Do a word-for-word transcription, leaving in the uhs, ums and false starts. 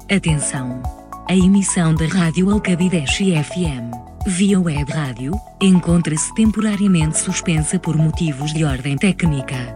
Atenção! A emissão da Rádio Alcabideche F M, via web rádio, encontra-se temporariamente suspensa por motivos de ordem técnica.